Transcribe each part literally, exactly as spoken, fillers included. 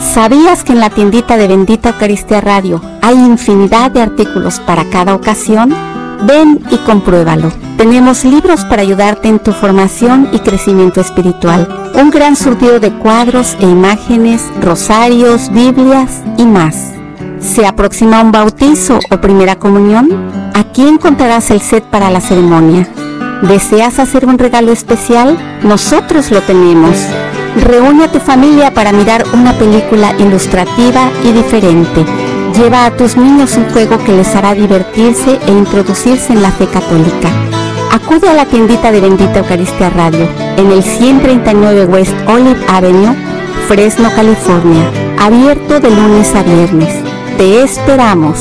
¿Sabías que en la tiendita de Bendita Eucaristía Radio hay infinidad de artículos para cada ocasión? Ven y compruébalo. Tenemos libros para ayudarte en tu formación y crecimiento espiritual. Un gran surtido de cuadros e imágenes, rosarios, Biblias y más. ¿Se aproxima un bautizo o primera comunión? Aquí encontrarás el set para la ceremonia. ¿Deseas hacer un regalo especial? Nosotros lo tenemos. Reúne a tu familia para mirar una película ilustrativa y diferente. Lleva a tus niños un juego que les hará divertirse e introducirse en la fe católica. Acude a la tiendita de Bendita Eucaristía Radio, en el ciento treinta y nueve West Olive Avenue, Fresno, California. Abierto de lunes a viernes. Te esperamos.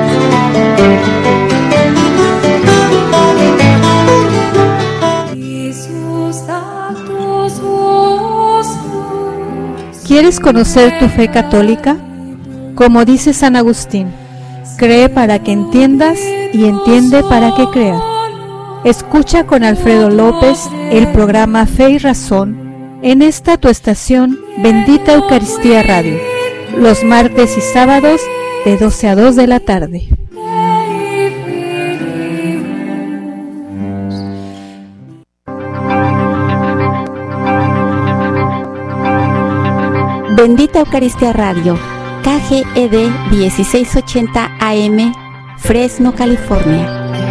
¿Quieres conocer tu fe católica? Como dice San Agustín, cree para que entiendas y entiende para que creas. Escucha con Alfredo López el programa Fe y Razón en esta tu estación Bendita Eucaristía Radio, los martes y sábados de doce a dos de la tarde. Bendita Eucaristía Radio, K G E D dieciséis ochenta A M, Fresno, California.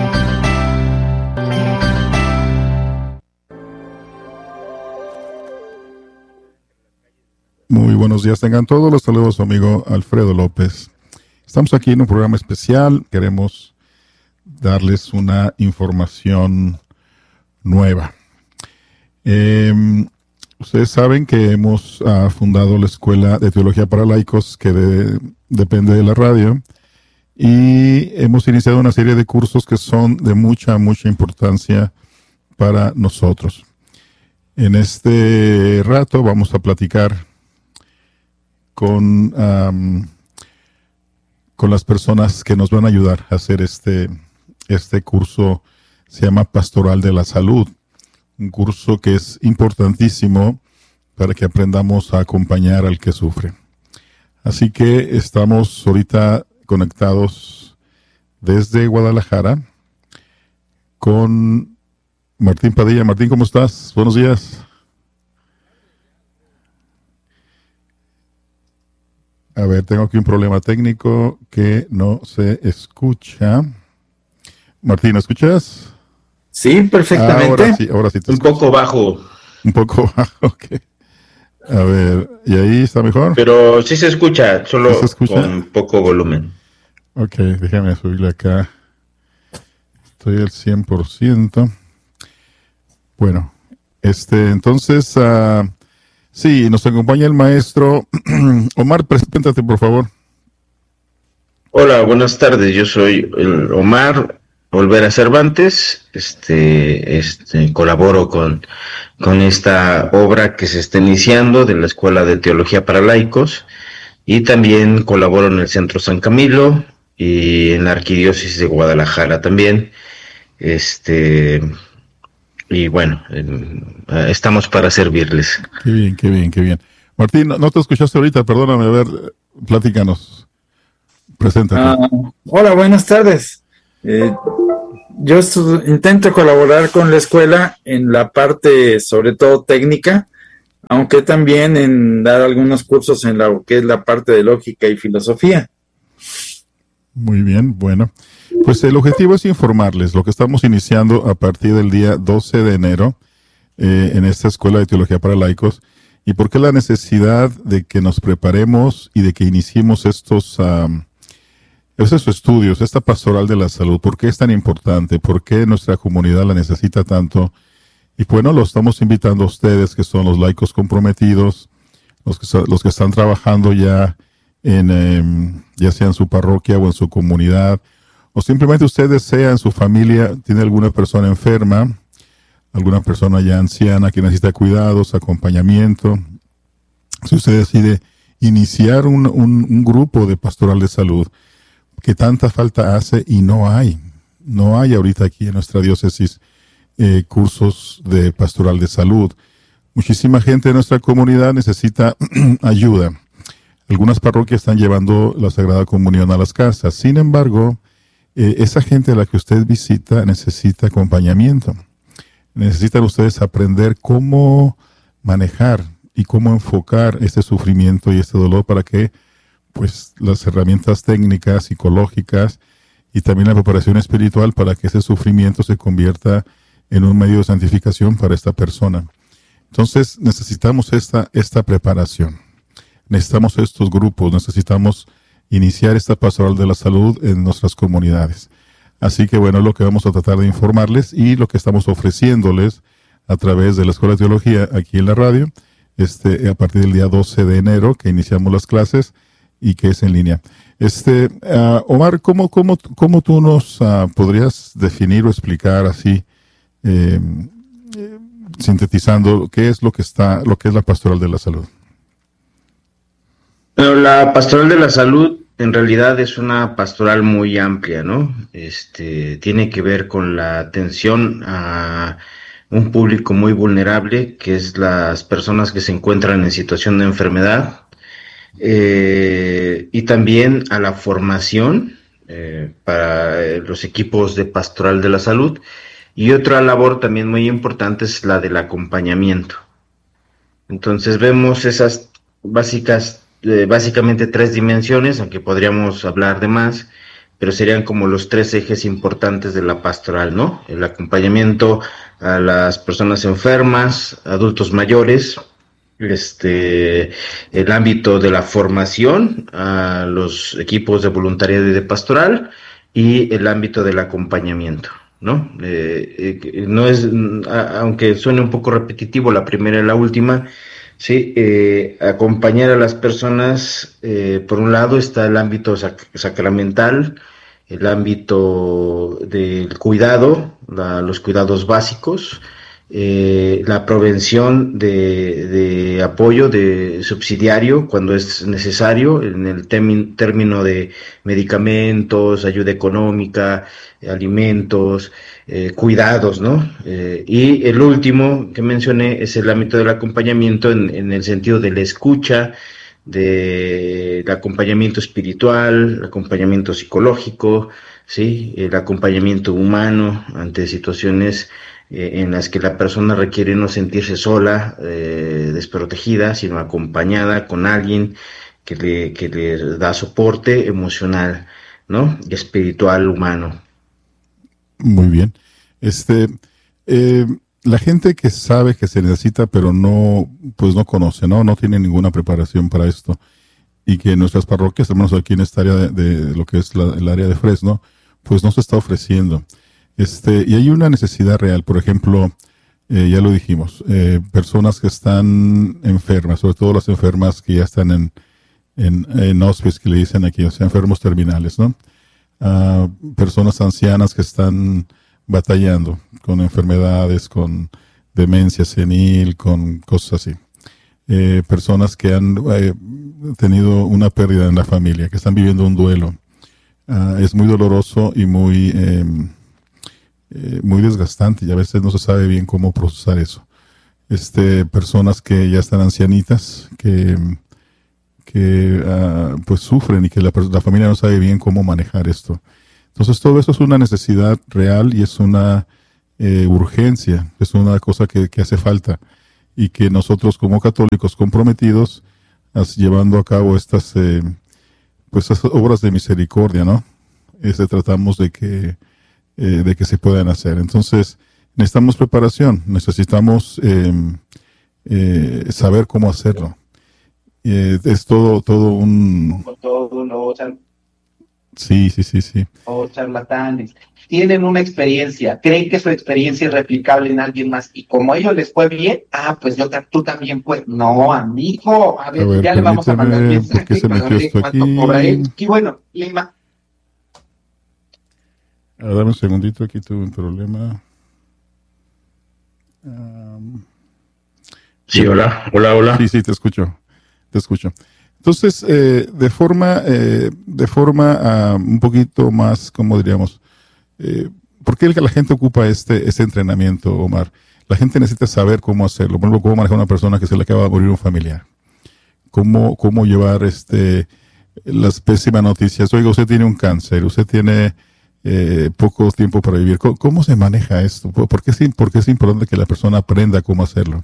Muy buenos días tengan todos, los saludos a su amigo Alfredo López. Estamos aquí en un programa especial, queremos darles una información nueva. Eh, Ustedes saben que hemos uh, fundado la Escuela de Teología para Laicos, que de, depende de la radio, y hemos iniciado una serie de cursos que son de mucha, mucha importancia para nosotros. En este rato vamos a platicar con, um, con las personas que nos van a ayudar a hacer este, este curso, se llama Pastoral de la Salud. Un curso que es importantísimo para que aprendamos a acompañar al que sufre. Así que estamos ahorita conectados desde Guadalajara con Martín Padilla. Martín, ¿cómo estás? Buenos días. A ver, tengo aquí un problema técnico que no se escucha. Martín, ¿me escuchas? Sí, perfectamente. Ahora sí, ahora sí te Un escucho. poco bajo. Un poco bajo, ok. A ver, ¿y ahí está mejor? Pero sí se escucha, solo ¿Sí se escucha? con poco volumen. Ok, déjame subirle acá. Estoy al cien por ciento. Bueno, este, entonces, uh, sí, nos acompaña el maestro Omar, preséntate por favor. Hola, buenas tardes, yo soy el Omar Olvera Cervantes, este, este, colaboro con, con esta obra que se está iniciando de la Escuela de Teología para Laicos, y también colaboro en el Centro San Camilo y en la Arquidiócesis de Guadalajara también, este, y bueno, eh, estamos para servirles. Qué bien, qué bien, qué bien. Martín, no, no te escuchaste ahorita, perdóname, a ver, platícanos, preséntate. Uh, hola, buenas tardes. Eh, yo estu- intento colaborar con la escuela en la parte, sobre todo técnica, aunque también en dar algunos cursos en la que es la parte de lógica y filosofía. Muy bien, bueno. Pues el objetivo es informarles lo que estamos iniciando a partir del día doce de enero eh, en esta Escuela de Teología para Laicos, y por qué la necesidad de que nos preparemos y de que iniciemos estos... Um, Esos estudios, esta pastoral de la salud, ¿por qué es tan importante? ¿Por qué nuestra comunidad la necesita tanto? Y bueno, lo estamos invitando a ustedes, que son los laicos comprometidos, los que, los que están trabajando ya en, eh, ya sea en su parroquia o en su comunidad, o simplemente usted desea en su familia, tiene alguna persona enferma, alguna persona ya anciana que necesita cuidados, acompañamiento. Si usted decide iniciar un, un, un grupo de pastoral de salud, que tanta falta hace y no hay, no hay ahorita aquí en nuestra diócesis eh, cursos de pastoral de salud. Muchísima gente de nuestra comunidad necesita ayuda. algunas parroquias están llevando la Sagrada Comunión a las casas. Sin embargo, eh, esa gente a la que usted visita necesita acompañamiento. Necesitan ustedes aprender cómo manejar y cómo enfocar este sufrimiento y este dolor para que pues las herramientas técnicas, psicológicas y también la preparación espiritual para que ese sufrimiento se convierta en un medio de santificación para esta persona. Entonces necesitamos esta, esta preparación, necesitamos estos grupos, necesitamos iniciar esta pastoral de la salud en nuestras comunidades. Así que bueno, es lo que vamos a tratar de informarles y lo que estamos ofreciéndoles a través de la Escuela de Teología aquí en la radio, este, a partir del día doce de enero que iniciamos las clases y que es en línea. Este, uh, Omar, ¿cómo, cómo, cómo tú nos uh, podrías definir o explicar así, eh, eh, sintetizando, qué es lo que está, lo que es la pastoral de la salud? Pero la pastoral de la salud en realidad es una pastoral muy amplia, ¿no? Este, tiene que ver con la atención a un público muy vulnerable, que es las personas que se encuentran en situación de enfermedad, eh, y también a la formación eh, para eh, los equipos de pastoral de la salud. Y otra labor también muy importante es la del acompañamiento. Entonces vemos esas básicas Eh, básicamente tres dimensiones, aunque podríamos hablar de más, pero serían como los tres ejes importantes de la pastoral, ¿no? El acompañamiento a las personas enfermas, adultos mayores, este, el ámbito de la formación a los equipos de voluntariado y de pastoral, y el ámbito del acompañamiento, ¿no? Eh, eh, no es, a, aunque suene un poco repetitivo la primera y la última. Sí, eh, acompañar a las personas, eh, por un lado está el ámbito sac- sacramental, el ámbito del cuidado, la, los cuidados básicos, eh, la prevención de, de apoyo de subsidiario cuando es necesario, en el temi- término de medicamentos, ayuda económica, alimentos, eh, cuidados, ¿no? Eh, y el último que mencioné es el ámbito del acompañamiento en, en el sentido de la escucha, del acompañamiento espiritual, el acompañamiento psicológico, ¿sí? El acompañamiento humano ante situaciones eh, en las que la persona requiere no sentirse sola, eh, desprotegida, sino acompañada con alguien que le, que le da soporte emocional, ¿no? Y espiritual, humano. Muy bien. Este, eh, la gente que sabe que se necesita, pero no, pues no conoce, ¿no? No tiene ninguna preparación para esto. Y que en nuestras parroquias, al menos aquí en esta área de, de lo que es la, el área de Fresno, pues no se está ofreciendo. Este, y hay una necesidad real. Por ejemplo, eh, ya lo dijimos, eh, personas que están enfermas, sobre todo las enfermas que ya están en, en, en hospice, que le dicen aquí, o sea, enfermos terminales, ¿no? Uh, personas ancianas que están batallando con enfermedades, con demencia senil, con cosas así. Eh, personas que han eh, tenido una pérdida en la familia, que están viviendo un duelo. Uh, es muy doloroso y muy, eh, eh, muy desgastante, y a veces no se sabe bien cómo procesar eso. Este, personas que ya están ancianitas, que que uh, pues sufren y que la, la familia no sabe bien cómo manejar esto. Entonces todo eso es una necesidad real y es una eh, urgencia, es una cosa que, que hace falta, y que nosotros como católicos comprometidos as, llevando a cabo estas eh, pues estas obras de misericordia, ¿no? Este, tratamos de que eh, de que se puedan hacer. Entonces necesitamos preparación, necesitamos eh, eh, saber cómo hacerlo. Eh, es todo todo un todo los sí sí sí sí charlatanes tienen una experiencia, creen que su experiencia es replicable en alguien más, y como a ellos les fue bien, ah, pues yo tú también puedes. No, amigo, a ver, a ver ya le vamos a mandar mensaje. ¿Por qué se metió esto aquí? Y bueno, Lima. A ver, dame un segundito, aquí tuve un problema. Um, sí, hola, hola, hola. Sí, sí, te escucho. Te escucho. Entonces, eh, de forma, eh, de forma uh, un poquito más, como diríamos, eh, ¿por qué la gente ocupa este, este entrenamiento, Omar? La gente necesita saber cómo hacerlo. Por ejemplo, cómo manejar a una persona que se le acaba de morir un familiar. cómo, cómo llevar este las pésimas noticias. Oiga, usted tiene un cáncer, usted tiene eh, poco tiempo para vivir. ¿Cómo, cómo se maneja esto? ¿Por qué, es, ¿Por qué es importante que la persona aprenda cómo hacerlo?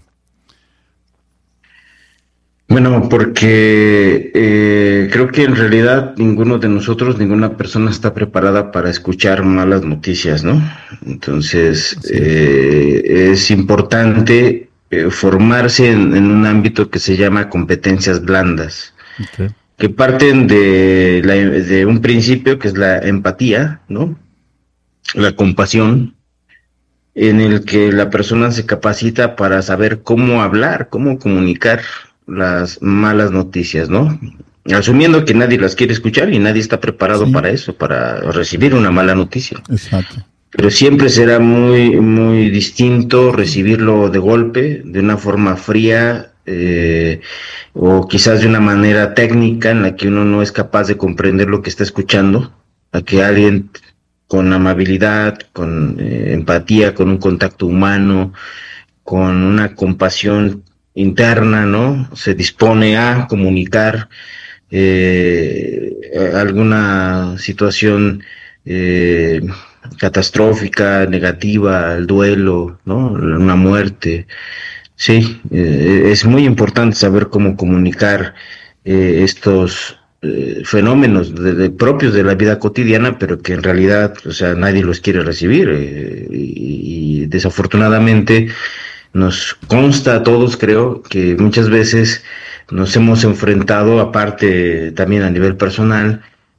Bueno, porque eh, creo que en realidad ninguno de nosotros, ninguna persona está preparada para escuchar malas noticias, ¿no? Entonces, sí. eh, es importante eh, formarse en, en un ámbito que se llama competencias blandas, okay. que parten de, la, de un principio que es la empatía, ¿no? La compasión, en el que la persona se capacita para saber cómo hablar, cómo comunicar las malas noticias, ¿no? Asumiendo que nadie las quiere escuchar y nadie está preparado sí. para eso, para recibir una mala noticia. Exacto. Pero siempre será muy, muy distinto recibirlo de golpe, de una forma fría, eh, o quizás de una manera técnica en la que uno no es capaz de comprender lo que está escuchando, a que alguien con amabilidad, con eh, empatía, con un contacto humano, con una compasión interna, ¿no? Se dispone a comunicar eh, alguna situación eh, catastrófica, negativa, el duelo, ¿no? Una muerte. Sí, eh, es muy importante saber cómo comunicar eh, estos eh, fenómenos de, de propios de la vida cotidiana, pero que en realidad, o sea, nadie los quiere recibir eh, y, y desafortunadamente nos consta a todos, creo, que muchas veces nos hemos enfrentado, aparte también a nivel personal,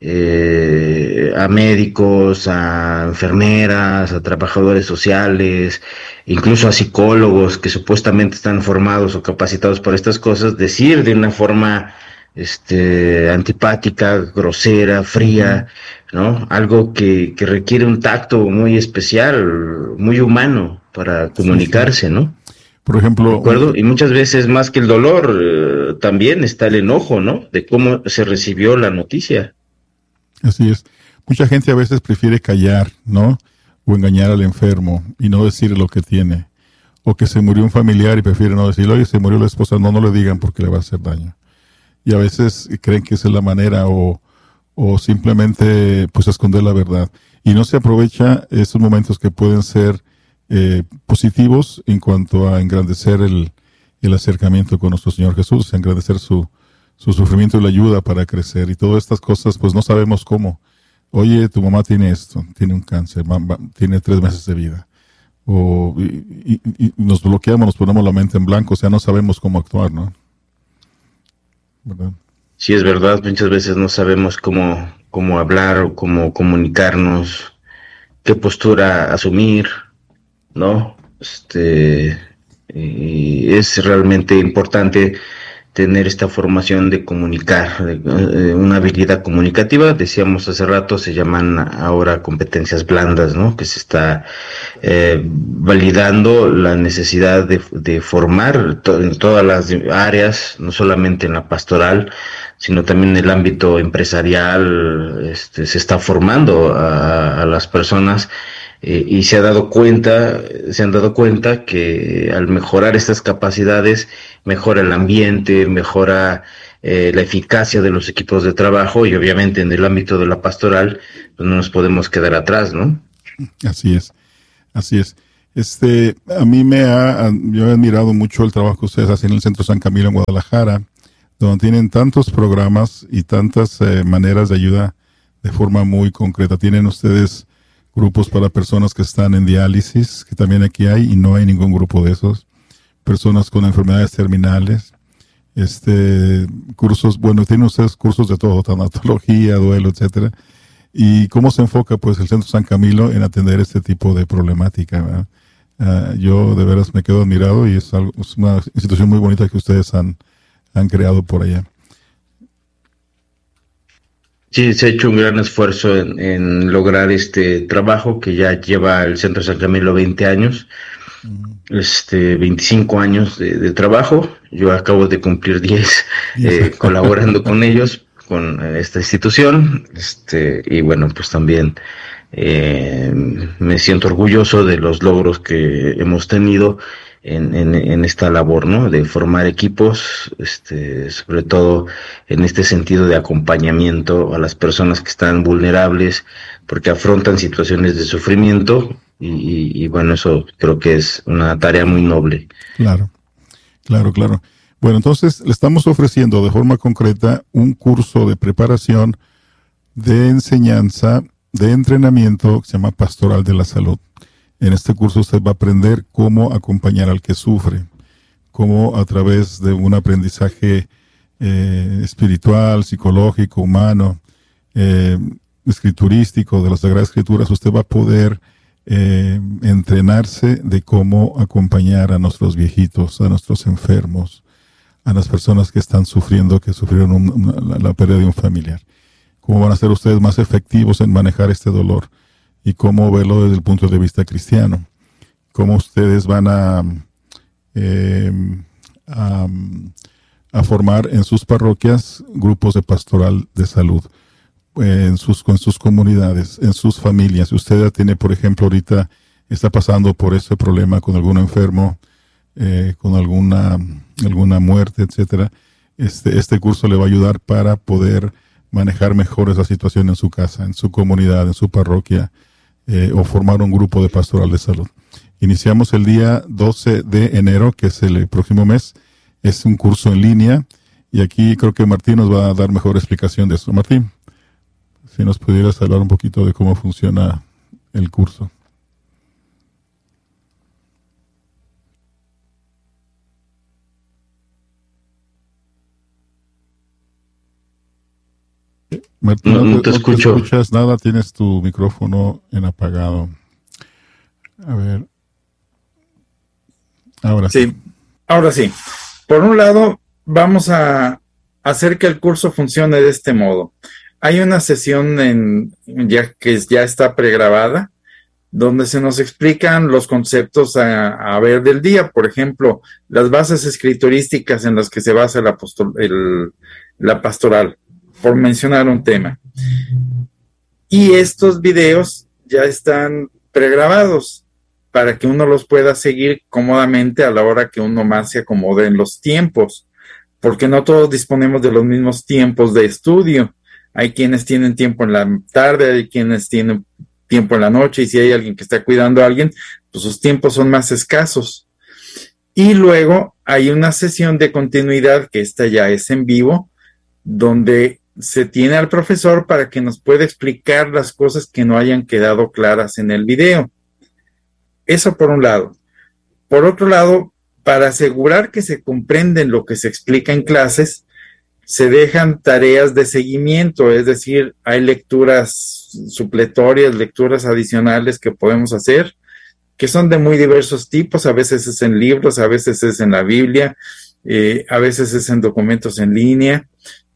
eh, a médicos, a enfermeras, a trabajadores sociales, incluso a psicólogos que supuestamente están formados o capacitados para estas cosas, decir de una forma este antipática, grosera, fría, ¿no? Algo que, que requiere un tacto muy especial, muy humano para comunicarse, ¿no? Por ejemplo, ¿de acuerdo? Y muchas veces más que el dolor, eh, también está el enojo, ¿no? De cómo se recibió la noticia. Así es. Mucha gente a veces prefiere callar, ¿no? O engañar al enfermo y no decir lo que tiene. O que se murió un familiar y prefiere no decirlo. Oye, se murió la esposa. No, no le digan porque le va a hacer daño. Y a veces creen que esa es la manera o, o simplemente pues esconder la verdad. Y no se aprovecha esos momentos que pueden ser Eh, positivos en cuanto a engrandecer el, el acercamiento con nuestro Señor Jesús, engrandecer su, su sufrimiento y la ayuda para crecer. Y todas estas cosas, pues no sabemos cómo. Oye, tu mamá tiene esto, tiene un cáncer, tiene tres meses de vida. O, y, y, y nos bloqueamos, nos ponemos la mente en blanco, o sea, no sabemos cómo actuar, ¿no? ¿Verdad? Sí, es verdad, muchas veces no sabemos cómo, cómo hablar o cómo comunicarnos, qué postura asumir, ¿no? Este, y es realmente importante tener esta formación de comunicar, de, de una habilidad comunicativa. Decíamos hace rato, se llaman ahora competencias blandas, ¿no? Que se está eh, validando la necesidad de, de formar to- en todas las áreas, no solamente en la pastoral, sino también en el ámbito empresarial. Este, se está formando a, a las personas. Eh, y se ha dado cuenta, se han dado cuenta que al mejorar estas capacidades mejora el ambiente, mejora eh, la eficacia de los equipos de trabajo y obviamente en el ámbito de la pastoral pues no nos podemos quedar atrás, ¿no? Así es, así es. Este, a mí me ha, yo he admirado mucho el trabajo que ustedes hacen en el Centro San Camilo en Guadalajara, donde tienen tantos programas y tantas eh, maneras de ayuda de forma muy concreta. Tienen ustedes grupos para personas que están en diálisis, que también aquí hay, y no hay ningún grupo de esos. Personas con enfermedades terminales, este, cursos, bueno, tienen ustedes cursos de todo, tanatología, duelo, etcétera. ¿Y cómo se enfoca, pues, el Centro San Camilo en atender este tipo de problemática? Uh, yo, de veras, me quedo admirado y es, algo, es una institución muy bonita que ustedes han, han creado por allá. Sí, se ha hecho un gran esfuerzo en, en lograr este trabajo que ya lleva el Centro San Camilo veinte años, uh-huh. este veinticinco años de, de trabajo. Yo acabo de cumplir diez eh, colaborando con ellos, con esta institución, este y bueno, pues también eh, me siento orgulloso de los logros que hemos tenido en, en, en esta labor, ¿no? De formar equipos, este, sobre todo en este sentido de acompañamiento a las personas que están vulnerables, porque afrontan situaciones de sufrimiento, y, y, y bueno, eso creo que es una tarea muy noble. Claro, claro, claro. Bueno, entonces le estamos ofreciendo de forma concreta un curso de preparación, de enseñanza, de entrenamiento que se llama Pastoral de la Salud. En este curso usted va a aprender cómo acompañar al que sufre, cómo a través de un aprendizaje eh, espiritual, psicológico, humano, eh, escriturístico de las Sagradas Escrituras, usted va a poder eh, entrenarse de cómo acompañar a nuestros viejitos, a nuestros enfermos, a las personas que están sufriendo, que sufrieron un, una, la, la pérdida de un familiar. Cómo van a ser ustedes más efectivos en manejar este dolor y cómo verlo desde el punto de vista cristiano. Cómo ustedes van a, eh, a, a formar en sus parroquias grupos de pastoral de salud, en sus, con sus comunidades, en sus familias. Si usted tiene, por ejemplo, ahorita está pasando por ese problema con algún enfermo, eh, con alguna, alguna muerte, etcétera, este, este curso le va a ayudar para poder manejar mejor esa situación en su casa, en su comunidad, en su parroquia, eh, o formar un grupo de pastoral de salud. Iniciamos el día doce de enero, que es el próximo mes. Es un curso en línea, y aquí creo que Martín nos va a dar mejor explicación de eso. Martín, si nos pudieras hablar un poquito de cómo funciona el curso. Martín, no, no, no te, te, escucho. no te escuchas nada, tienes tu micrófono en apagado. A ver. Ahora sí. Sí, ahora sí. Por un lado, vamos a hacer que el curso funcione de este modo. Hay una sesión en, ya que ya está pregrabada, donde se nos explican los conceptos a, a ver del día. Por ejemplo, las bases escriturísticas en las que se basa el apostol, el, la pastoral, por mencionar un tema. Y estos videos ya están pregrabados para que uno los pueda seguir cómodamente a la hora que uno más se acomode en los tiempos, porque no todos disponemos de los mismos tiempos de estudio. Hay quienes tienen tiempo en la tarde, hay quienes tienen tiempo en la noche, y si hay alguien que está cuidando a alguien, pues sus tiempos son más escasos. Y luego hay una sesión de continuidad, que esta ya es en vivo, donde se tiene al profesor para que nos pueda explicar las cosas que no hayan quedado claras en el video. Eso por un lado. Por otro lado, para asegurar que se comprenden lo que se explica en clases, se dejan tareas de seguimiento, es decir, hay lecturas supletorias, lecturas adicionales que podemos hacer, que son de muy diversos tipos. A veces es en libros, a veces es en la Biblia, eh, a veces es en documentos en línea.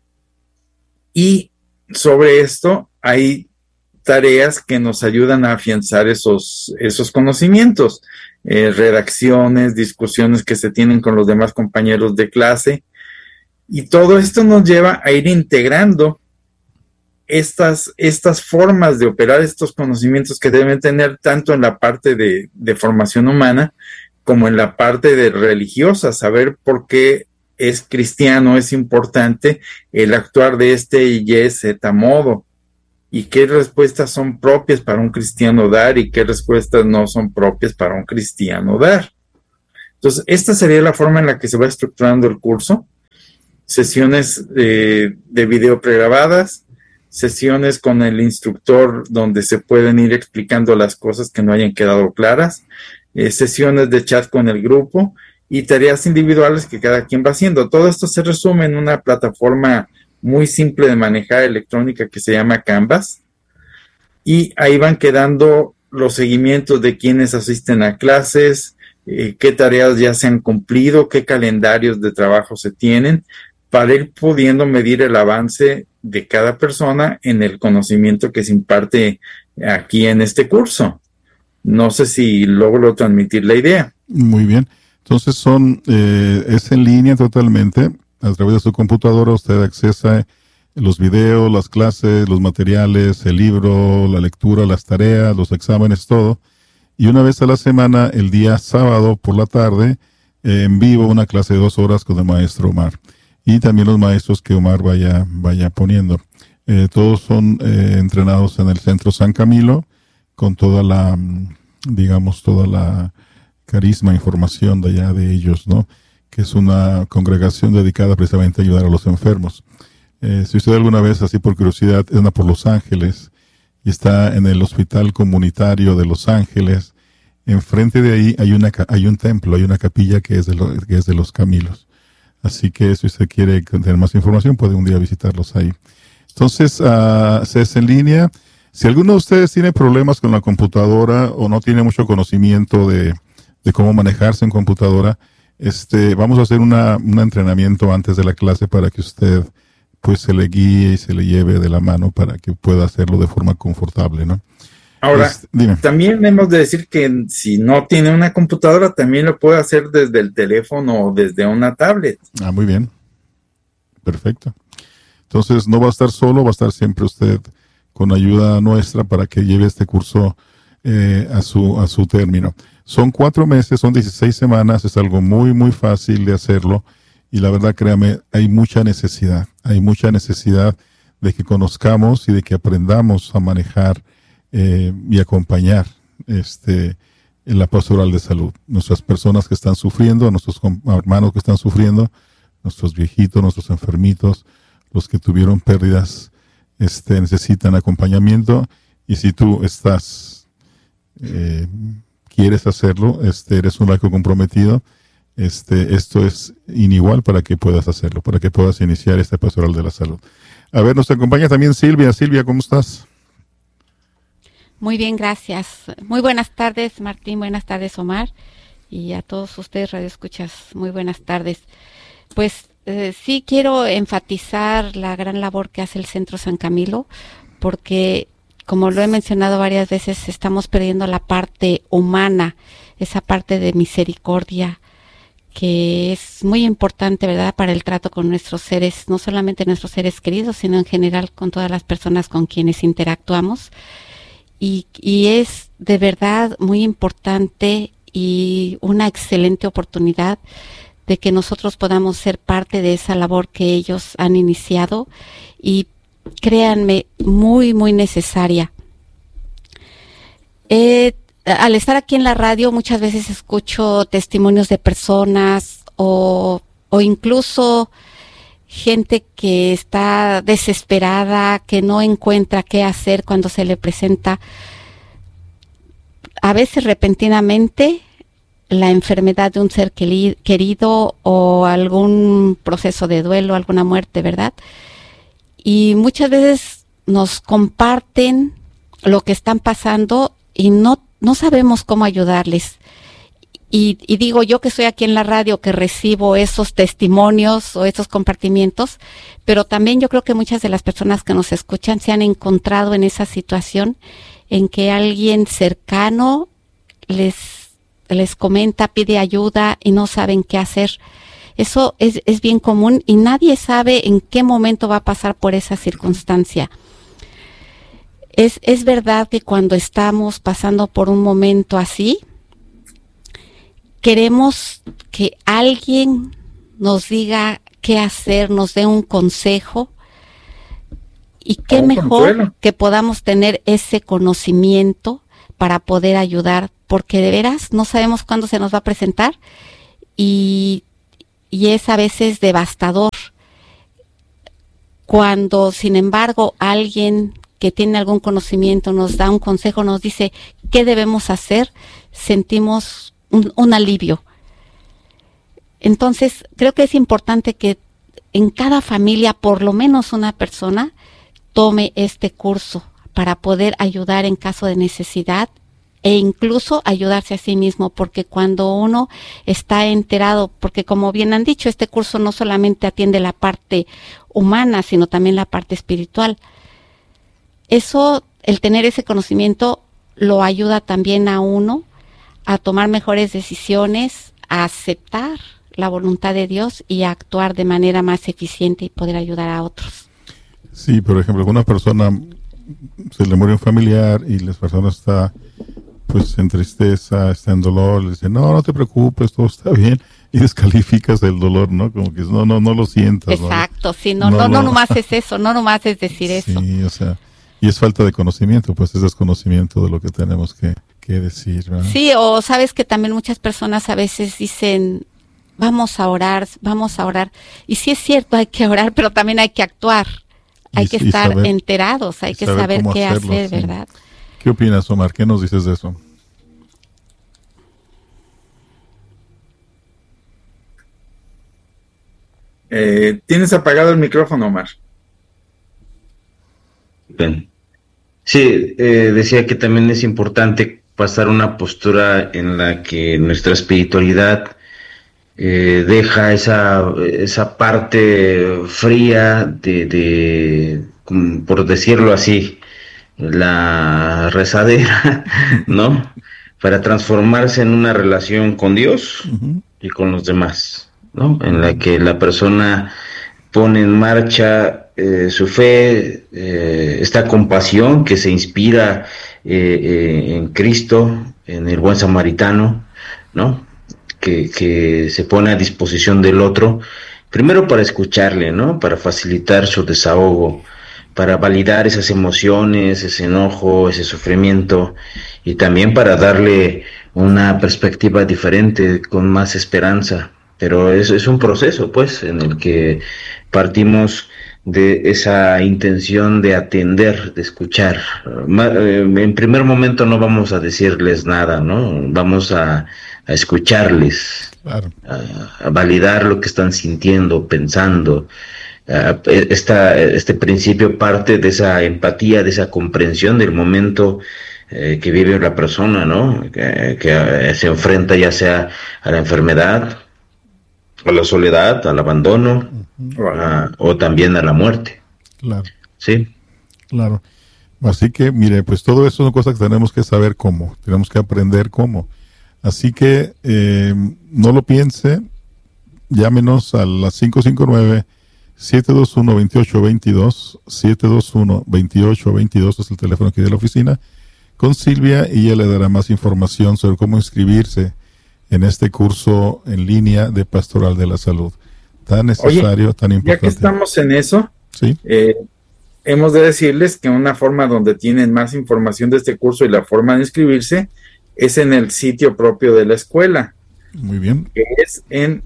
Y sobre esto hay tareas que nos ayudan a afianzar esos, esos conocimientos, eh, redacciones, discusiones que se tienen con los demás compañeros de clase, y todo esto nos lleva a ir integrando estas, estas formas de operar estos conocimientos que deben tener tanto en la parte de, de formación humana como en la parte de religiosa, saber por qué es cristiano, es importante el actuar de este y Z modo, y qué respuestas son propias para un cristiano dar y qué respuestas no son propias para un cristiano dar. Entonces, esta sería la forma en la que se va estructurando el curso. Sesiones eh, de video pregrabadas, sesiones con el instructor donde se pueden ir explicando las cosas que no hayan quedado claras, eh, sesiones de chat con el grupo y tareas individuales que cada quien va haciendo. Todo esto se resume en una plataforma muy simple de manejar electrónica que se llama Canvas, y ahí van quedando los seguimientos de quienes asisten a clases, eh, qué tareas ya se han cumplido, qué calendarios de trabajo se tienen, para ir pudiendo medir el avance de cada persona en el conocimiento que se imparte aquí en este curso. No sé si logro transmitir la idea. Muy bien. Entonces son eh, es en línea totalmente. A través de su computadora usted accesa los videos, las clases, los materiales, el libro, la lectura, las tareas, los exámenes, todo. y una vez a la semana, el día sábado por la tarde, eh, en vivo, una clase de dos horas con el maestro Omar. Y también los maestros que Omar vaya, vaya poniendo. Eh, todos son eh, entrenados en el Centro San Camilo, con toda la, digamos, toda la carisma, información de allá de ellos, ¿no? Que es una congregación dedicada precisamente a ayudar a los enfermos. Eh, si usted alguna vez, así por curiosidad, anda por Los Ángeles y está en el Hospital Comunitario de Los Ángeles, enfrente de ahí hay una hay un templo, hay una capilla que es de, lo, que es de los Camilos. Así que si usted quiere tener más información, puede un día visitarlos ahí. Entonces, uh, se es en línea. Si alguno de ustedes tiene problemas con la computadora o no tiene mucho conocimiento de, de cómo manejarse en computadora, este, vamos a hacer una, un entrenamiento antes de la clase para que usted pues se le guíe y se le lleve de la mano para que pueda hacerlo de forma confortable, ¿no? Ahora, Este, dime. También hemos de decir que si no tiene una computadora, también lo puede hacer desde el teléfono o desde una tablet. Ah, muy bien. Perfecto. Entonces no va a estar solo, va a estar siempre usted con ayuda nuestra para que lleve este curso eh, a su a su término. Son cuatro meses, son dieciséis semanas, es algo muy, muy fácil de hacerlo y la verdad, créame, hay mucha necesidad, hay mucha necesidad de que conozcamos y de que aprendamos a manejar eh, y acompañar este en la pastoral de salud. Nuestras personas que están sufriendo, nuestros hermanos que están sufriendo, nuestros viejitos, nuestros enfermitos, los que tuvieron pérdidas, este, necesitan acompañamiento y si tú estás, eh, quieres hacerlo, este, eres un laico comprometido, este, esto es inigual para que puedas hacerlo, para que puedas iniciar esta pastoral de la salud. A ver, nos acompaña también Silvia. Silvia, ¿cómo estás? Muy bien, gracias. Muy buenas tardes, Martín, buenas tardes, Omar, y a todos ustedes, radioescuchas, muy buenas tardes. Pues eh, sí quiero enfatizar la gran labor que hace el Centro San Camilo, porque como lo he mencionado varias veces, estamos perdiendo la parte humana, esa parte de misericordia, que es muy importante, ¿verdad?, para el trato con nuestros seres, no solamente nuestros seres queridos, sino en general con todas las personas con quienes interactuamos. Y, y es de verdad muy importante y una excelente oportunidad de que nosotros podamos ser parte de esa labor que ellos han iniciado y créanme, muy, muy necesaria. Eh, al estar aquí en la radio muchas veces escucho testimonios de personas o, o incluso gente que está desesperada, que no encuentra qué hacer cuando se le presenta a veces repentinamente la enfermedad de un ser querido o algún proceso de duelo, alguna muerte, ¿verdad? Y muchas veces nos comparten lo que están pasando y no, no sabemos cómo ayudarles. Y, y digo yo que estoy aquí en la radio, que recibo esos testimonios o esos compartimientos, pero también yo creo que muchas de las personas que nos escuchan se han encontrado en esa situación en que alguien cercano les, les comenta, pide ayuda y no saben qué hacer. Eso es, es bien común y nadie sabe en qué momento va a pasar por esa circunstancia. Es, es verdad que cuando estamos pasando por un momento así, queremos que alguien nos diga qué hacer, nos dé un consejo. Y qué mejor que podamos tener ese conocimiento para poder ayudar, porque de veras no sabemos cuándo se nos va a presentar y, y es a veces devastador. Cuando, sin embargo, alguien que tiene algún conocimiento nos da un consejo, nos dice qué debemos hacer, sentimos un, un alivio. Entonces, creo que es importante que en cada familia, por lo menos una persona, tome este curso para poder ayudar en caso de necesidad e incluso ayudarse a sí mismo, porque cuando uno está enterado, porque como bien han dicho, este curso no solamente atiende la parte humana, sino también la parte espiritual. Eso, el tener ese conocimiento, lo ayuda también a uno a tomar mejores decisiones, a aceptar la voluntad de Dios y a actuar de manera más eficiente y poder ayudar a otros. Sí, por ejemplo, alguna persona se le muere un familiar y la persona está pues en tristeza, está en dolor, le dice, no, no te preocupes, todo está bien, y descalificas el dolor, ¿no? Como que no, no, no lo sientas. Exacto, ¿no? sí, no, no, no, no nomás es eso, no nomás es decir sí, eso. Sí, o sea, y es falta de conocimiento, pues es desconocimiento de lo que tenemos que, que decir, ¿verdad? Sí, o sabes que también muchas personas a veces dicen, vamos a orar, vamos a orar, y sí es cierto, hay que orar, pero también hay que actuar, hay Y- que y estar saber- enterados, hay y que saber saber cómo qué hacerlo, hacer, sí. ¿verdad? ¿Qué opinas, Omar? ¿Qué nos dices de eso? Eh, tienes apagado el micrófono, Omar. Bien. Sí, eh, decía que también es importante pasar una postura en la que nuestra espiritualidad eh, deja esa, esa parte fría de, de, como por decirlo así, la rezadera, ¿no? Para transformarse en una relación con Dios Ujú. y con los demás, ¿no? En la que la persona pone en marcha eh, su fe, eh, esta compasión que se inspira eh, eh, en Cristo, en el buen samaritano, ¿no? Que, que se pone a disposición del otro, primero para escucharle, ¿no? Para facilitar su desahogo, para validar esas emociones, ese enojo, ese sufrimiento, y también para darle una perspectiva diferente, con más esperanza. Pero es, es un proceso, pues, en el que partimos de esa intención de atender, de escuchar. Ma- eh, En primer momento no vamos a decirles nada, ¿no? Vamos a, a escucharles, Claro. a, a validar lo que están sintiendo, pensando. Uh, esta, este principio parte de esa empatía, de esa comprensión del momento eh, que vive la persona, ¿no? Que, que eh, se enfrenta ya sea a la enfermedad, a la soledad, al abandono, Ujú. a- o también a la muerte, Claro, ¿sí? claro. Así que, mire, pues todo eso son cosas que tenemos que saber cómo, tenemos que aprender cómo. Así que eh, no lo piense, llámenos a las cinco cinco nueve, siete dos uno, dos ocho dos dos, siete dos uno, dos ocho dos dos es el teléfono aquí de la oficina, con Silvia, y ella le dará más información sobre cómo inscribirse en este curso en línea de Pastoral de la Salud. Tan necesario, Oye, tan Ya importante. que estamos en eso, Sí, eh, hemos de decirles que una forma donde tienen más información de este curso y la forma de inscribirse es en el sitio propio de la escuela, muy bien. que es en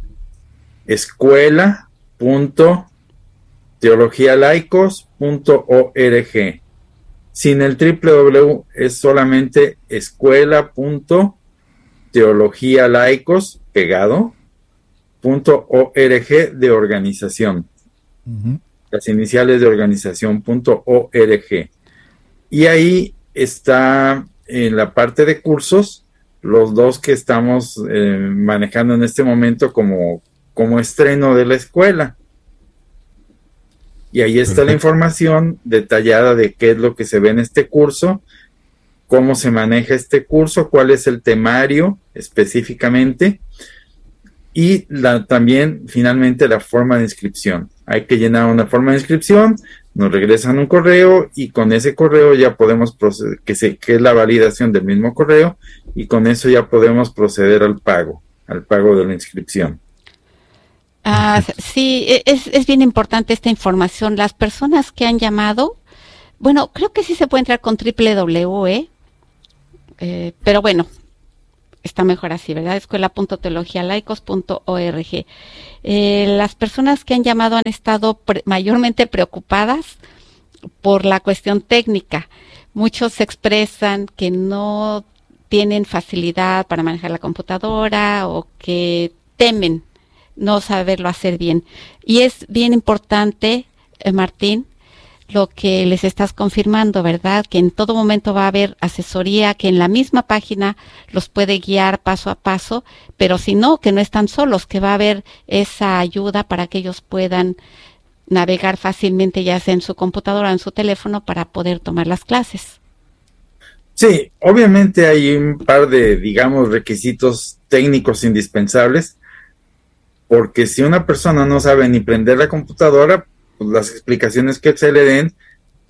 escuela punto teologialaicos punto org. Sin el triple W, es solamente escuela punto teologialaicos pegado punto org de organización. Ujú. Las iniciales de organización punto org. Y ahí está en la parte de cursos los dos que estamos eh, manejando en este momento como, como estreno de la escuela. Y ahí está Perfecto. la información detallada de qué es lo que se ve en este curso, cómo se maneja este curso, cuál es el temario específicamente, y la, también finalmente la forma de inscripción. Hay que llenar una forma de inscripción, nos regresan un correo y con ese correo ya podemos proceder, que, se, que es la validación del mismo correo, y con eso ya podemos proceder al pago, al pago de la inscripción. Ah, sí, e- es, es bien importante esta información. Las personas que han llamado, bueno, creo que sí se puede entrar con triple W, ¿eh? Eh, pero bueno, está mejor así, ¿verdad? escuela punto teologialaicos punto org. Eh, las personas que han llamado han estado pre- mayormente preocupadas por la cuestión técnica. Muchos expresan que no tienen facilidad para manejar la computadora o que temen no saberlo hacer bien. Y es bien importante, eh, Martín, lo que les estás confirmando, ¿verdad? Que en todo momento va a haber asesoría, que en la misma página los puede guiar paso a paso, pero si no, que no están solos, que va a haber esa ayuda para que ellos puedan navegar fácilmente, ya sea en su computadora o en su teléfono, para poder tomar las clases. Sí, obviamente hay un par de, digamos, requisitos técnicos indispensables, porque si una persona no sabe ni prender la computadora, pues las explicaciones que se le den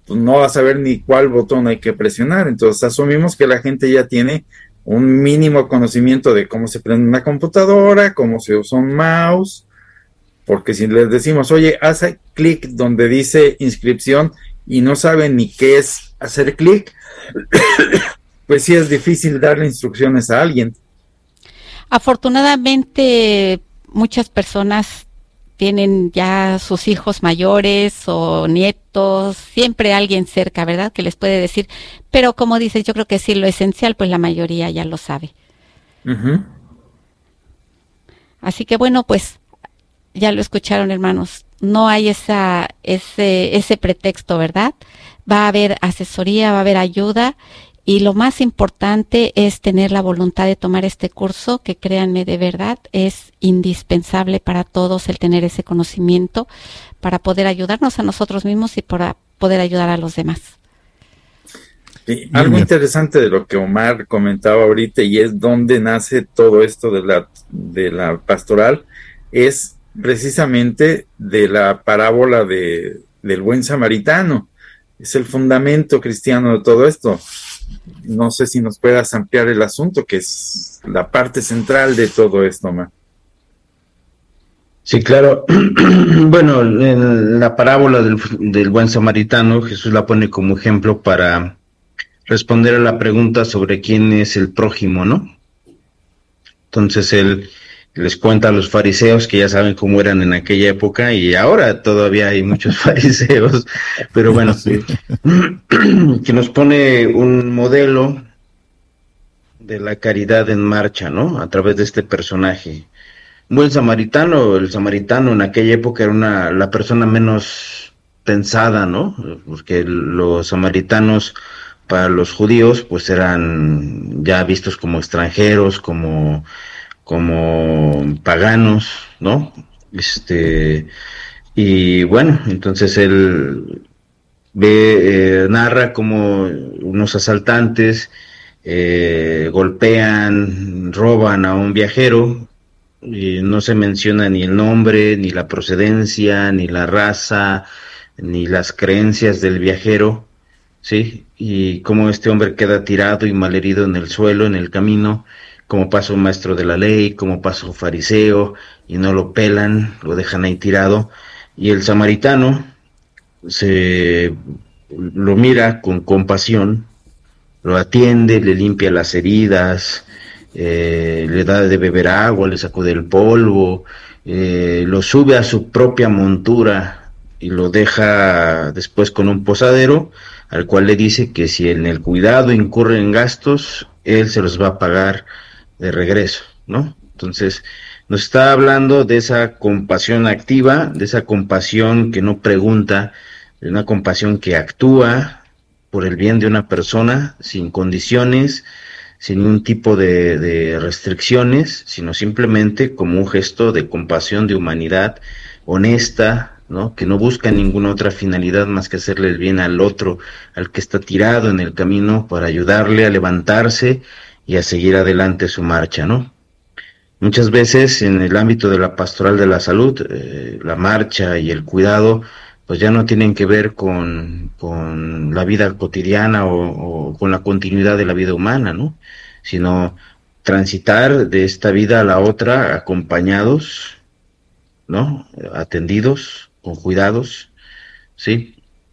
pues no va a saber ni cuál botón hay que presionar. Entonces asumimos que la gente ya tiene un mínimo conocimiento de cómo se prende una computadora, cómo se usa un mouse, porque si les decimos, oye, haz clic donde dice inscripción y no saben ni qué es hacer clic, pues sí es difícil darle instrucciones a alguien. Afortunadamente, muchas personas tienen ya sus hijos mayores o nietos, siempre alguien cerca, ¿verdad?, que les puede decir, pero como dices, yo creo que sí, lo esencial, pues la mayoría ya lo sabe. Uh-huh. Así que bueno, pues ya lo escucharon, hermanos, no hay esa ese ese pretexto, ¿verdad? Va a haber asesoría, va a haber ayuda, y lo más importante es tener la voluntad de tomar este curso, que créanme, de verdad es indispensable para todos el tener ese conocimiento para poder ayudarnos a nosotros mismos y para poder ayudar a los demás. Sí, algo interesante de lo que Omar comentaba ahorita, y es donde nace todo esto de la, de la pastoral, es precisamente de la parábola de, del buen samaritano. Es el fundamento cristiano de todo esto. No sé si nos puedas ampliar el asunto, que es la parte central de todo esto, Omar. Sí, claro. Bueno, en la parábola del, del buen samaritano, Jesús la pone como ejemplo para responder a la pregunta sobre quién es el prójimo, ¿no? Entonces él les cuenta a los fariseos, que ya saben cómo eran en aquella época, y ahora todavía hay muchos fariseos, pero bueno, sí, que nos pone un modelo de la caridad en marcha, ¿no? A través de este personaje. Un buen samaritano, el samaritano en aquella época era una la persona menos pensada, ¿no? Porque los samaritanos para los judíos pues eran ya vistos como extranjeros, como como paganos, ¿no? Este, y bueno, entonces él ve, eh, narra como unos asaltantes eh, golpean, roban a un viajero, y no se menciona ni el nombre, ni la procedencia, ni la raza, ni las creencias del viajero, ¿sí? Y cómo este hombre queda tirado y malherido en el suelo, en el camino, como pasa un maestro de la ley, como pasa un fariseo, y no lo pelan, lo dejan ahí tirado, y el samaritano se lo mira con compasión, lo atiende, le limpia las heridas, eh, le da de beber agua, le sacude el polvo, eh, lo sube a su propia montura y lo deja después con un posadero, al cual le dice que si en el cuidado incurre en gastos, él se los va a pagar de regreso, ¿no? Entonces nos está hablando de esa compasión activa, de esa compasión que no pregunta, de una compasión que actúa por el bien de una persona, sin condiciones, sin ningún tipo de, de restricciones, sino simplemente como un gesto de compasión, de humanidad honesta, ¿no? Que no busca ninguna otra finalidad más que hacerle el bien al otro, al que está tirado en el camino, para ayudarle a levantarse y a seguir adelante su marcha, ¿no? Muchas veces en el ámbito de la pastoral de la salud, eh, la marcha y el cuidado, pues ya no tienen que ver con, con la vida cotidiana o, o con la continuidad de la vida humana, ¿no? Sino transitar de esta vida a la otra acompañados, ¿no? Atendidos, con cuidados, ¿sí?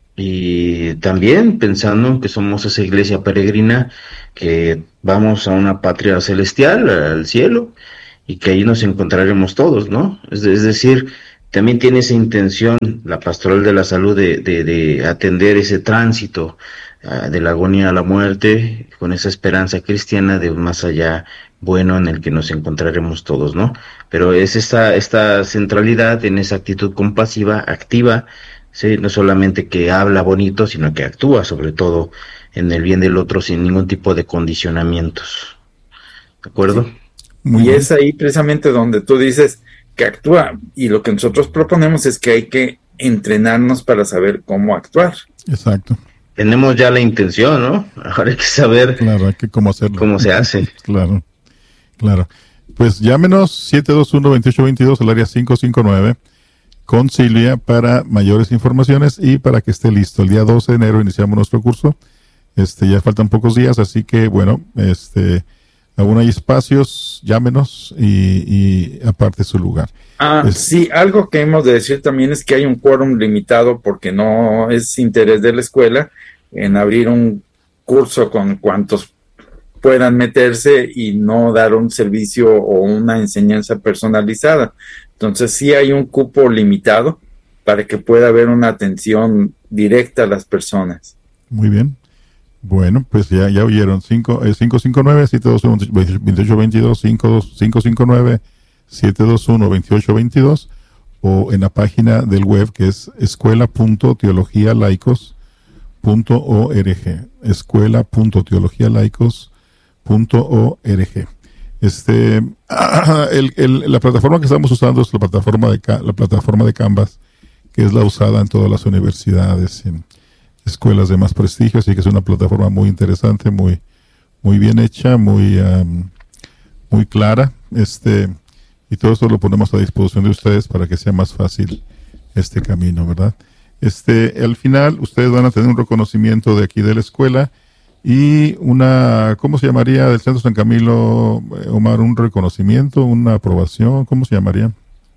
Y también pensando en que somos esa iglesia peregrina, que vamos a una patria celestial, al cielo, y que ahí nos encontraremos todos, ¿no? Es, es decir, también tiene esa intención la pastoral de la salud de, de, de atender ese tránsito uh, de la agonía a la muerte, con esa esperanza cristiana de un más allá bueno en el que nos encontraremos todos, ¿no? Pero es esta, esta centralidad en esa actitud compasiva, activa, ¿sí? No solamente que habla bonito, sino que actúa sobre todo en el bien del otro sin ningún tipo de condicionamientos. ¿De acuerdo? Sí. Y es ahí precisamente donde tú dices que actúa, y lo que nosotros proponemos es que hay que entrenarnos para saber cómo actuar. Exacto. Tenemos ya la intención, ¿no? Ahora hay que saber claro, hay que cómo hacerlo. Cómo se hace. Claro, claro. Pues llámenos siete dos uno, dos ocho dos dos al área cinco cinco nueve. con Silvia para mayores informaciones y para que esté listo. El día doce de enero iniciamos nuestro curso. Este, ya faltan pocos días, así que bueno, este, aún hay espacios, llámenos y, y aparte su lugar. Ah, es, sí, algo que hemos de decir también es que hay un quórum limitado porque no es interés de la escuela en abrir un curso con cuantos puedan meterse y no dar un servicio o una enseñanza personalizada. Entonces sí hay un cupo limitado para que pueda haber una atención directa a las personas. Muy bien. Bueno, pues ya, ya oyeron. cinco cinco nueve, siete dos uno, dos ocho dos dos, cinco cinco nueve, siete dos uno, dos ocho dos dos o en la página del web que es escuela punto teología laicos punto org. escuela punto teología laicos punto org. Este, el, el, la plataforma que estamos usando es la plataforma de la plataforma de Canvas, que es la usada en todas las universidades, en escuelas de más prestigio, así que es una plataforma muy interesante, muy, muy bien hecha, muy, um, muy clara, este, y todo esto lo ponemos a disposición de ustedes para que sea más fácil este camino, ¿verdad? Este, al final ustedes van a tener un reconocimiento de aquí de la escuela y una, ¿cómo se llamaría del Centro San Camilo, Omar? Un reconocimiento, una aprobación, ¿cómo se llamaría?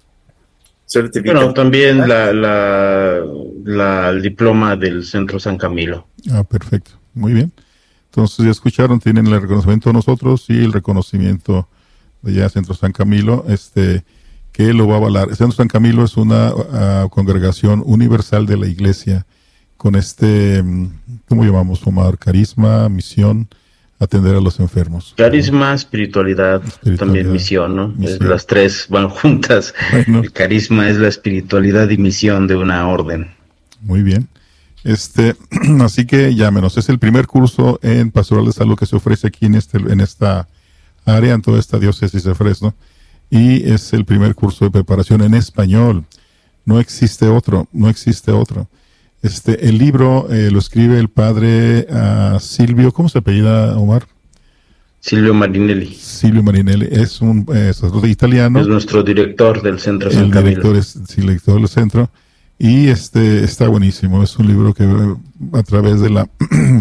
Bueno, también la, la, la, el diploma del Centro San Camilo. Ah, perfecto, muy bien. Entonces ya escucharon, tienen el reconocimiento de nosotros y el reconocimiento de ya Centro San Camilo, este, que lo va a avalar. El Centro San Camilo es una uh, congregación universal de la Iglesia con este, ¿cómo llamamos, Omar? Carisma, misión, atender a los enfermos. Carisma, espiritualidad, espiritualidad también misión, ¿no? Misión. Es, las tres van juntas. Bueno. El carisma es la espiritualidad y misión de una orden. Muy bien. Este, así que llámenos. Es el primer curso en Pastoral de Salud que se ofrece aquí en este, en esta área, en toda esta diócesis de Fresno. Y es el primer curso de preparación en español. No existe otro, no existe otro. Este, el libro eh, lo escribe el padre uh, Silvio, ¿cómo se apellida, Omar? Silvio Marinelli. Silvio Marinelli es un eh, sacerdote italiano. Es nuestro director del Centro San Camilo. El director es el director del centro y este está buenísimo. Es un libro que a través de la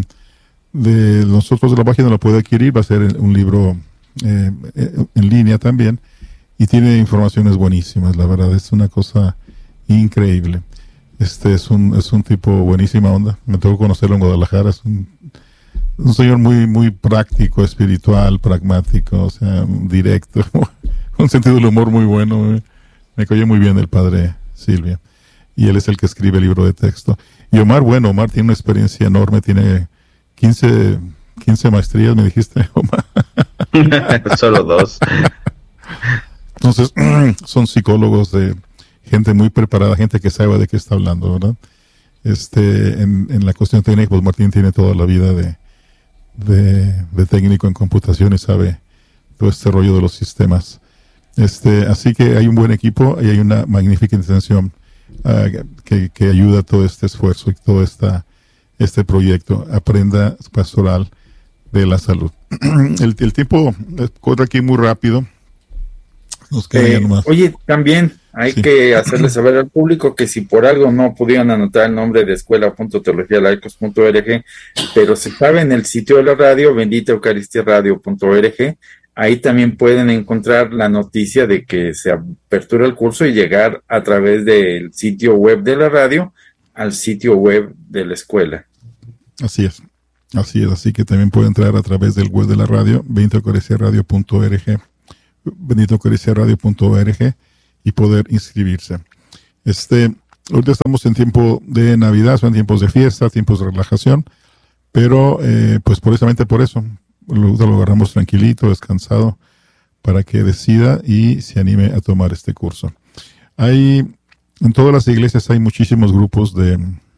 de nosotros de la página lo puede adquirir. Va a ser un libro eh, en línea también y tiene informaciones buenísimas. La verdad es una cosa increíble. Este es un es un tipo buenísima onda. Me tocó conocerlo en Guadalajara. Es un, un señor muy muy práctico, espiritual, pragmático, o sea, directo, un sentido del humor muy bueno. Me, me cayó muy bien el padre Silvia. Y él es el que escribe el libro de texto. Y Omar, bueno, Omar tiene una experiencia enorme, tiene quince, quince maestrías, me dijiste, Omar. Solo dos. Entonces, son psicólogos de gente muy preparada, gente que sabe de qué está hablando, ¿verdad? Este, en, en la cuestión técnica, pues Martín tiene toda la vida de, de, de técnico en computación y sabe todo este rollo de los sistemas. Este, así que hay un buen equipo y hay una magnífica intención uh, que, que ayuda a todo este esfuerzo y todo esta, este proyecto. Aprenda Pastoral de la Salud. el, el tiempo corre aquí muy rápido. Nos queda eh, más. Oye, también hay sí. que hacerle saber al público que si por algo no pudieron anotar el nombre de escuela punto teología laicos punto org, pero se sabe en el sitio de la radio, bendita eucaristía radio punto org, ahí también pueden encontrar la noticia de que se apertura el curso y llegar a través del sitio web de la radio al sitio web de la escuela. Así es, así es, así que también pueden entrar a través del web de la radio, bendita eucaristía radio punto org, bendita eucaristía radio punto org, y poder inscribirse. Este, ahorita estamos en tiempo de Navidad, son tiempos de fiesta, tiempos de relajación, pero eh, pues precisamente por eso, lo, lo agarramos tranquilito, descansado, para que decida y se anime a tomar este curso. Hay, en todas las iglesias hay muchísimos grupos de,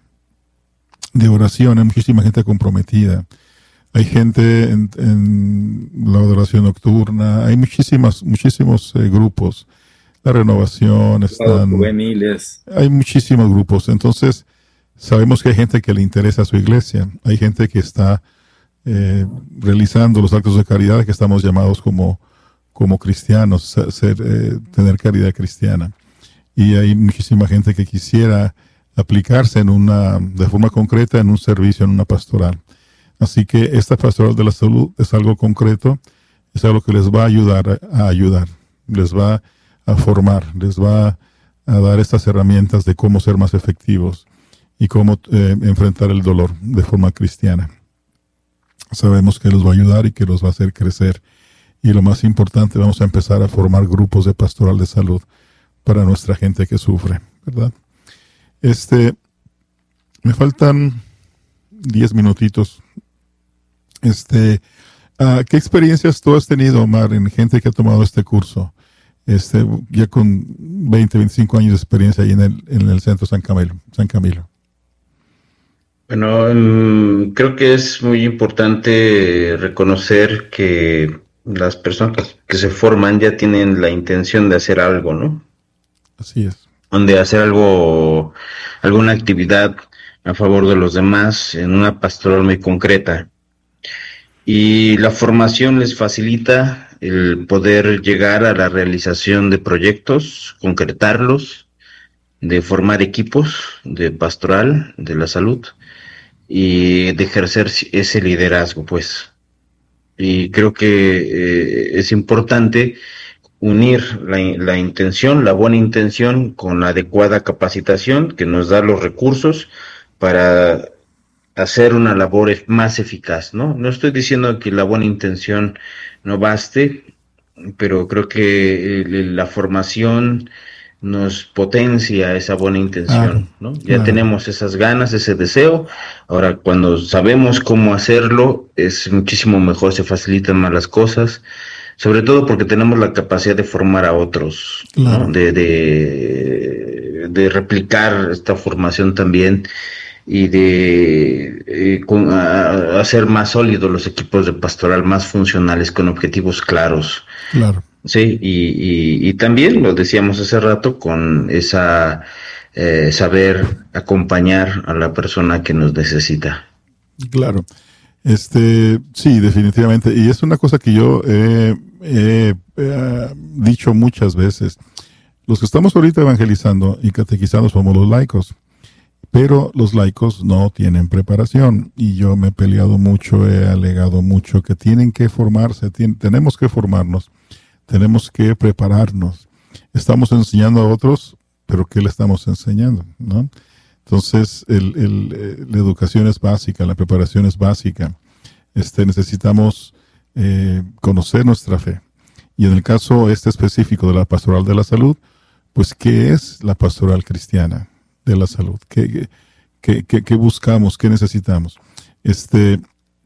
de oración, hay muchísima gente comprometida. Hay gente en, en la adoración nocturna, hay muchísimas, muchísimos eh, grupos. La renovación, están, juveniles. Hay muchísimos grupos. Entonces, sabemos que hay gente que le interesa a su iglesia. Hay gente que está eh, realizando los actos de caridad que estamos llamados como, como cristianos, ser, eh, tener caridad cristiana. y hay muchísima gente que quisiera aplicarse en una, de forma concreta en un servicio, en una pastoral. Así que esta pastoral de la salud es algo concreto, es algo que les va a ayudar a, a ayudar, les va a formar, les va a dar estas herramientas de cómo ser más efectivos y cómo eh, enfrentar el dolor de forma cristiana. Sabemos que los va a ayudar y que los va a hacer crecer. Y lo más importante, vamos a empezar a formar grupos de pastoral de salud para nuestra gente que sufre, ¿verdad? Este, me faltan diez minutitos. Este, uh, ¿qué experiencias tú has tenido, Omar, en gente que ha tomado este curso? Este, ya con veinte, veinticinco años de experiencia ahí en el, en el centro San Camilo, San Camilo. Bueno, um, creo que es muy importante reconocer que las personas que se forman ya tienen la intención de hacer algo, ¿no? Así es. De hacer algo, alguna actividad a favor de los demás en una pastoral muy concreta. Y la formación les facilita el poder llegar a la realización de proyectos, concretarlos, de formar equipos de pastoral de la salud y de ejercer ese liderazgo, pues. Y creo que eh, es importante unir la, la intención, la buena intención, con la adecuada capacitación que nos da los recursos para hacer una labor más eficaz, ¿no? No estoy diciendo que la buena intención no baste, pero creo que la formación nos potencia esa buena intención, ¿no? Ya Claro. tenemos esas ganas, ese deseo. Ahora, cuando sabemos cómo hacerlo, es muchísimo mejor, se facilitan más las cosas, sobre todo porque tenemos la capacidad de formar a otros, Claro. ¿no? De, de, de replicar esta formación también y de eh, con, a, hacer más sólidos los equipos de pastoral, más funcionales, con objetivos claros. Claro. Sí, y, y, y también lo decíamos hace rato, con esa eh, saber acompañar a la persona que nos necesita. Claro. Este, sí, definitivamente. Y es una cosa que yo he, he, he dicho muchas veces. Los que estamos ahorita evangelizando y catequizando somos los laicos, pero los laicos no tienen preparación. Y yo me he peleado mucho, he alegado mucho que tienen que formarse, tienen, tenemos que formarnos, tenemos que prepararnos. Estamos enseñando a otros, pero ¿qué le estamos enseñando? ¿No? Entonces, el, el, la educación es básica, la preparación es básica. Este, necesitamos eh, conocer nuestra fe. Y en el caso este específico de la pastoral de la salud, pues, ¿qué es la pastoral cristiana de la salud? ¿Qué, qué, qué, qué buscamos? ¿Qué necesitamos? Este,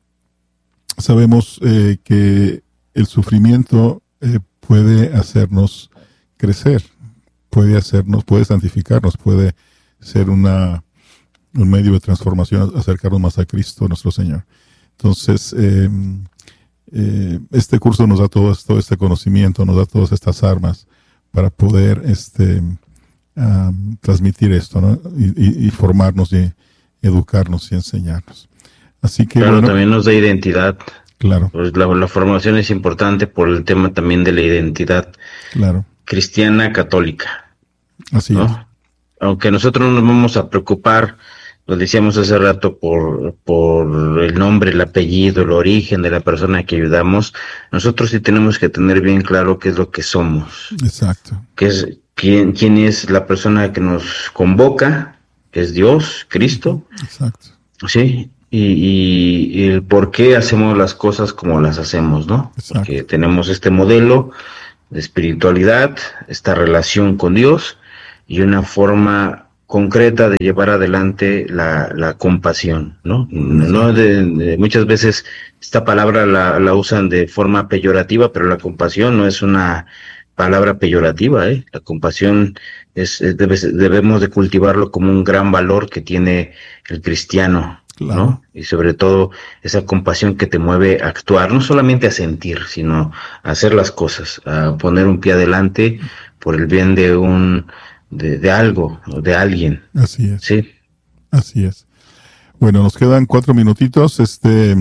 sabemos eh, que el sufrimiento eh, puede hacernos crecer, puede hacernos, puede santificarnos, puede ser una, un medio de transformación, acercarnos más a Cristo nuestro Señor. Entonces, eh, eh, este curso nos da todo, todo este conocimiento, nos da todas estas armas para poder este, um, transmitir esto, ¿no? Y, y, y formarnos y educarnos y enseñarnos. Así que, claro, bueno, también nos da identidad. Claro. Pues la, la formación es importante por el tema también de la identidad Claro. cristiana católica. Así ¿no? es. Aunque nosotros no nos vamos a preocupar, lo decíamos hace rato, por, por el nombre, el apellido, el origen de la persona que ayudamos, nosotros sí tenemos que tener bien claro qué es lo que somos. Exacto. Que es quién, quién es la persona que nos convoca, que es Dios, Cristo. Exacto. Sí, y, y, y el por qué hacemos las cosas como las hacemos, ¿no? Exacto. Porque tenemos este modelo de espiritualidad, esta relación con Dios y una forma concreta de llevar adelante la, la compasión, ¿no? No de, de, muchas veces esta palabra la, la usan de forma peyorativa, pero la compasión no es una palabra peyorativa, ¿eh? La compasión es, es debe, debemos de cultivarlo como un gran valor que tiene el cristiano, Claro. ¿no? Y sobre todo esa compasión que te mueve a actuar, no solamente a sentir, sino a hacer las cosas, a poner un pie adelante por el bien de un de, de algo, de alguien. Así es. Sí. Así es. Bueno, nos quedan cuatro minutitos, este,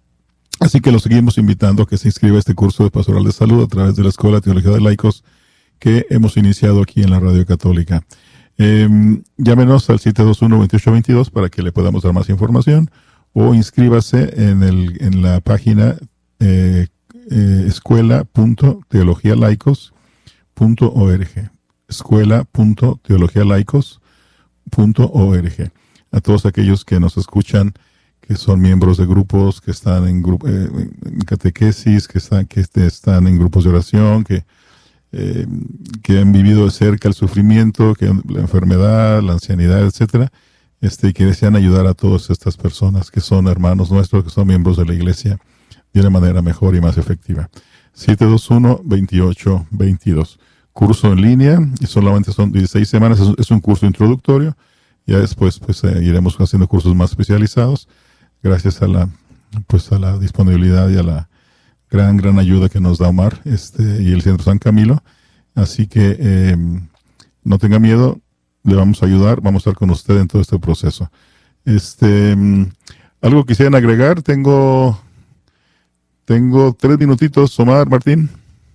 así que los seguimos invitando a que se inscriba a este curso de Pastoral de Salud a través de la Escuela de Teología de Laicos, que hemos iniciado aquí en la Radio Católica. Eh, llámenos al siete dos uno, veintiocho veintidós para que le podamos dar más información, o inscríbase en, el, en la página eh, eh, escuela punto teología laicos punto org. escuela punto teología laicos punto org. A todos aquellos que nos escuchan, que son miembros de grupos, que están en, grupo, eh, en catequesis, que están, que están en grupos de oración, que Eh, que han vivido de cerca el sufrimiento, que la enfermedad, la ancianidad, etcétera, este, y que desean ayudar a todas estas personas que son hermanos nuestros, que son miembros de la Iglesia, de una manera mejor y más efectiva. siete dos uno, veintiocho veintidós. Curso en línea, y solamente son dieciséis semanas, es, es un curso introductorio. Ya después pues eh, iremos haciendo cursos más especializados, gracias a la, pues a la disponibilidad y a la gran, gran ayuda que nos da Omar este, y el Centro San Camilo. Así que eh, no tenga miedo, le vamos a ayudar, vamos a estar con usted en todo este proceso. Este, ¿algo quisieran agregar? Tengo, tengo tres minutitos, Omar, Martín.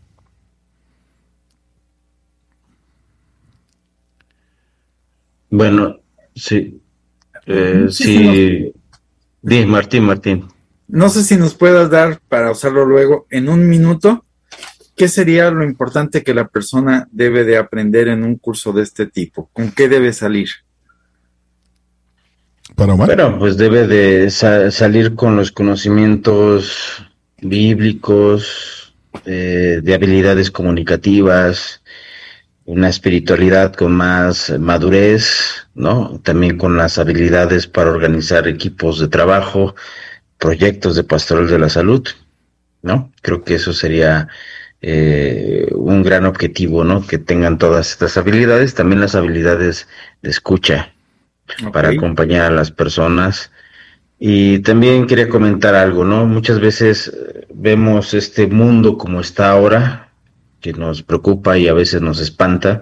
Bueno, sí. Eh, sí. Di, Martín, Martín. No sé si nos puedas dar, para usarlo luego, en un minuto, ¿qué sería lo importante que la persona debe de aprender en un curso de este tipo? ¿Con qué debe salir? ¿Para Omar? Bueno, pues debe de sa- salir con los conocimientos bíblicos, eh, de habilidades comunicativas, una espiritualidad con más madurez, ¿no? También con las habilidades para organizar equipos de trabajo, proyectos de pastoral de la salud, ¿no? Creo que eso sería eh, un gran objetivo, ¿no? Que tengan todas estas habilidades, también las habilidades de escucha, okay, para acompañar a las personas. Y también quería comentar algo, ¿no? Muchas veces vemos este mundo como está ahora, que nos preocupa y a veces nos espanta,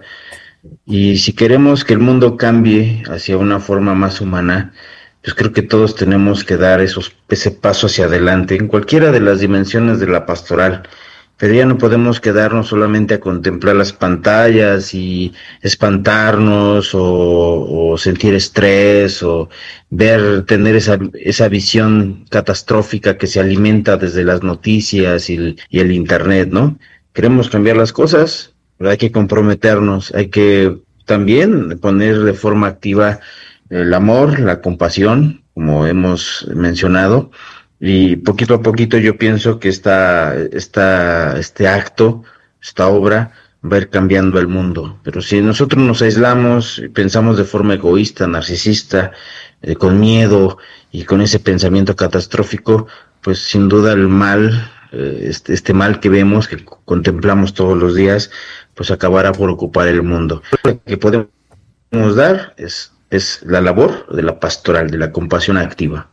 y si queremos que el mundo cambie hacia una forma más humana, pues creo que todos tenemos que dar esos, ese paso hacia adelante en cualquiera de las dimensiones de la pastoral. Pero ya no podemos quedarnos solamente a contemplar las pantallas y espantarnos o, o sentir estrés o ver, tener esa, esa visión catastrófica que se alimenta desde las noticias y el, y el internet, ¿no? Queremos cambiar las cosas, pero hay que comprometernos, hay que también poner de forma activa el amor, la compasión, como hemos mencionado, y poquito a poquito yo pienso que esta, esta, este acto, esta obra, va a ir cambiando el mundo. Pero si nosotros nos aislamos y pensamos de forma egoísta, narcisista, eh, con miedo y con ese pensamiento catastrófico, pues sin duda el mal, eh, este, este mal que vemos, que contemplamos todos los días, pues acabará por ocupar el mundo. Lo que podemos dar es es la labor de la pastoral, de la compasión activa.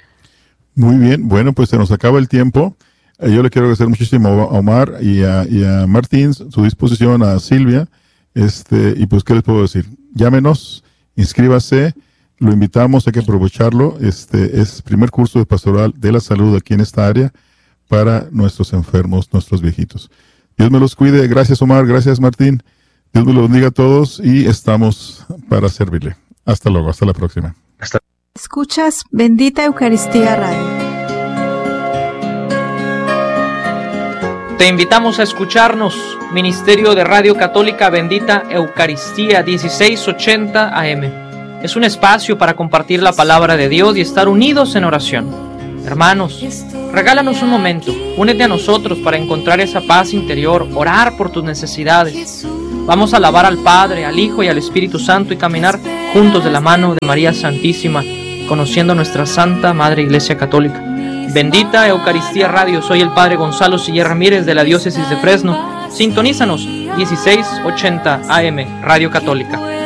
Muy bien, bueno, pues se nos acaba el tiempo. Eh, yo le quiero agradecer muchísimo a Omar y a, y a Martín su disposición, a Silvia, este, y pues, ¿qué les puedo decir? Llámenos, inscríbase, lo invitamos, hay que aprovecharlo. Este es el primer curso de pastoral de la salud aquí en esta área para nuestros enfermos, nuestros viejitos. Dios me los cuide. Gracias, Omar, gracias, Martín. Dios me los bendiga a todos y estamos para servirle. Hasta luego, hasta la próxima. Hasta. Escuchas Bendita Eucaristía Radio. Te invitamos a escucharnos, Ministerio de Radio Católica Bendita Eucaristía dieciséis ochenta A M. Es un espacio para compartir la palabra de Dios y estar unidos en oración. Hermanos, regálanos un momento, únete a nosotros para encontrar esa paz interior, orar por tus necesidades. Vamos a alabar al Padre, al Hijo y al Espíritu Santo y caminar juntos de la mano de María Santísima, conociendo nuestra Santa Madre Iglesia Católica. Bendita Eucaristía Radio, soy el Padre Gonzalo Siller Ramírez de la Diócesis de Fresno. Sintonízanos, dieciséis ochenta A M, Radio Católica.